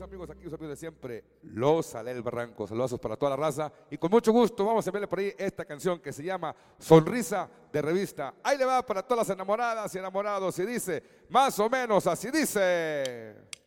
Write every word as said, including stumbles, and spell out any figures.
amigos, aquí los amigos de siempre, Los del Barranco. Saludos para toda la raza y con mucho gusto vamos a verle por ahí esta canción que se llama Sonrisa de Revista. Ahí le va para todas las enamoradas y enamorados y dice, más o menos así dice.